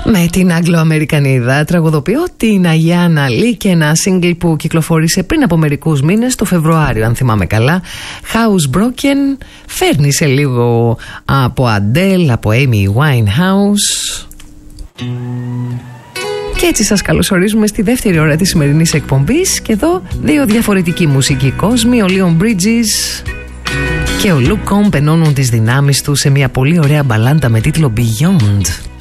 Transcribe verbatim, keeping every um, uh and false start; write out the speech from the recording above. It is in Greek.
Με την Αγγλοαμερικανίδα τραγουδοποιώ την Αγιάννα Λί και ένα single που κυκλοφόρησε πριν από μερικούς μήνες, το Φεβρουάριο αν θυμάμαι καλά, House Broken. Φέρνει σε λίγο από Adele, από Amy Winehouse. Και έτσι σας καλωσορίζουμε στη δεύτερη ώρα της σημερινής εκπομπής. Και εδώ δύο διαφορετικοί μουσικοί κόσμοι, ο Leon Bridges και ο Luke Combs ενώνουν τις δυνάμεις τους σε μια πολύ ωραία μπαλάντα με τίτλο Beyond.